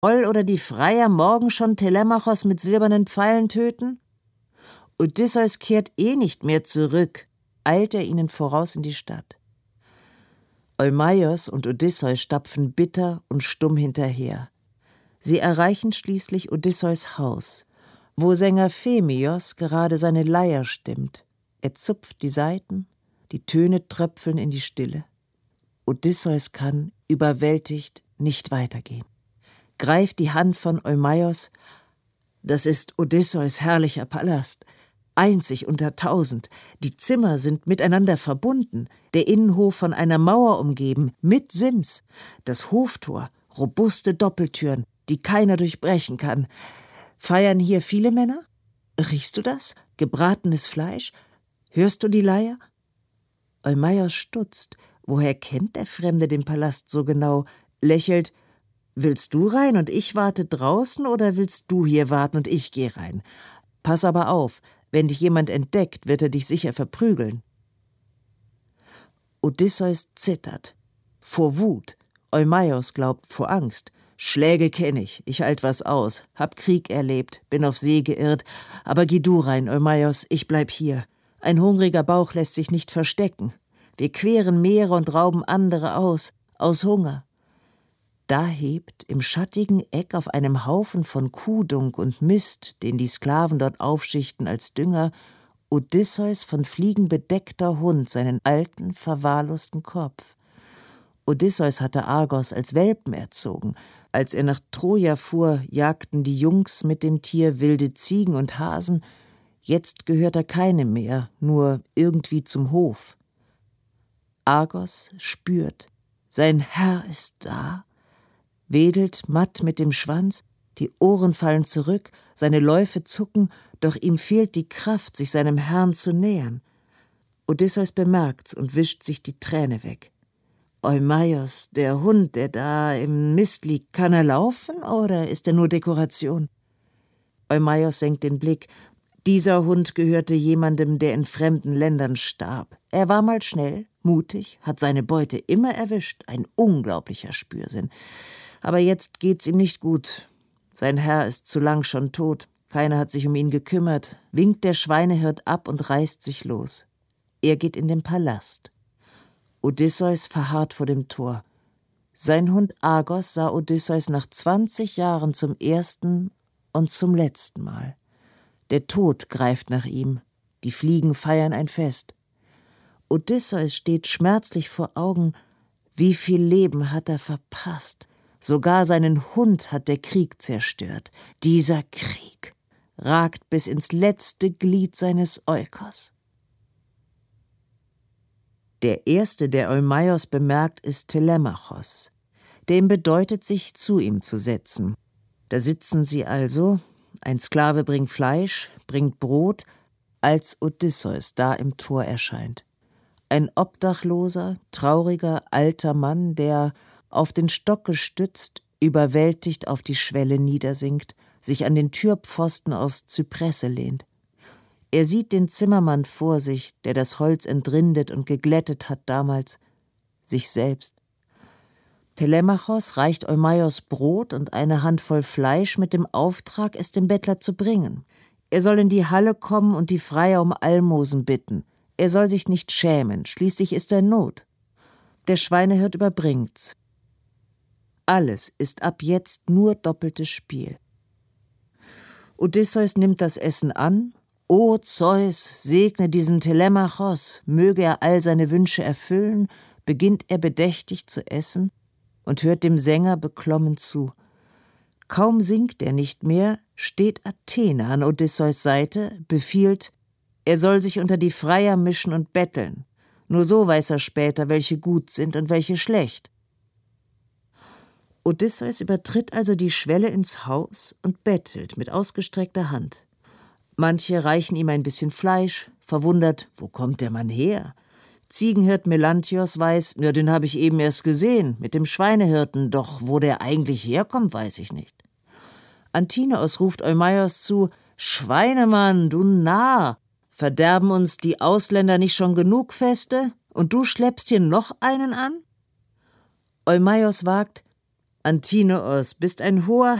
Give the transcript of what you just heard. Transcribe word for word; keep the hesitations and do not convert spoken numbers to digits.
Soll oder die Freier morgen schon Telemachos mit silbernen Pfeilen töten? Odysseus kehrt eh nicht mehr zurück, eilt er ihnen voraus in die Stadt. Eumaios und Odysseus stapfen bitter und stumm hinterher. Sie erreichen schließlich Odysseus Haus, wo Sänger Phemios gerade seine Leier stimmt. Er zupft die Saiten, die Töne tröpfeln in die Stille. Odysseus kann, überwältigt, nicht weitergehen. Greift die Hand von Eumaios. Das ist Odysseus herrlicher Palast, einzig unter tausend. Die Zimmer sind miteinander verbunden, der Innenhof von einer Mauer umgeben, mit Sims. Das Hoftor, robuste Doppeltüren, die keiner durchbrechen kann. Feiern hier viele Männer? Riechst du das? Gebratenes Fleisch? Hörst du die Leier? Eumaios stutzt. Woher kennt der Fremde den Palast so genau? Lächelt. Willst du rein und ich warte draußen oder willst du hier warten und ich gehe rein? Pass aber auf, wenn dich jemand entdeckt, wird er dich sicher verprügeln. Odysseus zittert. Vor Wut. Eumaios glaubt vor Angst. Schläge kenn ich, ich halt was aus, hab Krieg erlebt, bin auf See geirrt, aber geh du rein, Eumaios, ich bleib hier. Ein hungriger Bauch lässt sich nicht verstecken. Wir queren Meere und rauben andere aus, aus Hunger. Da hebt im schattigen Eck auf einem Haufen von Kuhdunk und Mist, den die Sklaven dort aufschichten als Dünger, Odysseus von Fliegen bedeckter Hund seinen alten, verwahrlosten Kopf. Odysseus hatte Argos als Welpen erzogen. Als er nach Troja fuhr, jagten die Jungs mit dem Tier wilde Ziegen und Hasen. Jetzt gehört er keinem mehr, nur irgendwie zum Hof. Argos spürt, sein Herr ist da, wedelt matt mit dem Schwanz, die Ohren fallen zurück, seine Läufe zucken, doch ihm fehlt die Kraft, sich seinem Herrn zu nähern. Odysseus bemerkt's und wischt sich die Träne weg. Eumaios, der Hund, der da im Mist liegt, kann er laufen oder ist er nur Dekoration? Eumaios senkt den Blick. Dieser Hund gehörte jemandem, der in fremden Ländern starb. Er war mal schnell, mutig, hat seine Beute immer erwischt, ein unglaublicher Spürsinn. Aber jetzt geht's ihm nicht gut. Sein Herr ist zu lang schon tot, keiner hat sich um ihn gekümmert, winkt der Schweinehirt ab und reißt sich los. Er geht in den Palast. Odysseus verharrt vor dem Tor. Sein Hund Argos sah Odysseus nach zwanzig Jahren zum ersten und zum letzten Mal. Der Tod greift nach ihm, die Fliegen feiern ein Fest. Odysseus steht schmerzlich vor Augen, wie viel Leben hat er verpasst. Sogar seinen Hund hat der Krieg zerstört. Dieser Krieg ragt bis ins letzte Glied seines Eukos. Der erste, der Eumaios bemerkt, ist Telemachos. Der ihm bedeutet, sich zu ihm zu setzen. Da sitzen sie also, ein Sklave bringt Fleisch, bringt Brot, als Odysseus da im Tor erscheint. Ein obdachloser, trauriger, alter Mann, der, auf den Stock gestützt, überwältigt auf die Schwelle niedersinkt, sich an den Türpfosten aus Zypresse lehnt. Er sieht den Zimmermann vor sich, der das Holz entrindet und geglättet hat damals, sich selbst. Telemachos reicht Eumaios Brot und eine Handvoll Fleisch mit dem Auftrag, es dem Bettler zu bringen. Er soll in die Halle kommen und die Freier um Almosen bitten. Er soll sich nicht schämen, schließlich ist er Not. Der Schweinehirt überbringt's. Alles ist ab jetzt nur doppeltes Spiel. Odysseus nimmt das Essen an. O Zeus, segne diesen Telemachos, möge er all seine Wünsche erfüllen, beginnt er bedächtig zu essen und hört dem Sänger beklommen zu. Kaum singt er nicht mehr, steht Athene an Odysseus Seite, befiehlt, er soll sich unter die Freier mischen und betteln. Nur so weiß er später, welche gut sind und welche schlecht. Odysseus übertritt also die Schwelle ins Haus und bettelt mit ausgestreckter Hand. Manche reichen ihm ein bisschen Fleisch, verwundert, wo kommt der Mann her? Ziegenhirt Melanthios weiß, ja, den habe ich eben erst gesehen, mit dem Schweinehirten, doch wo der eigentlich herkommt, weiß ich nicht. Antinoos ruft Eumaios zu, Schweinemann, du Narr, verderben uns die Ausländer nicht schon genug Feste, und du schleppst hier noch einen an? Eumaios wagt, Antinoos, bist ein hoher